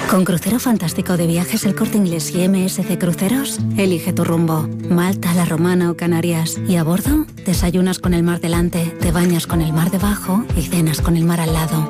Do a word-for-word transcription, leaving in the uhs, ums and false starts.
Con Crucero Fantástico de Viajes El Corte Inglés y M S C Cruceros, elige tu rumbo. Malta, La Romana o Canarias. Y a bordo, desayunas con el mar delante, te bañas con el mar debajo y cenas con el mar al lado.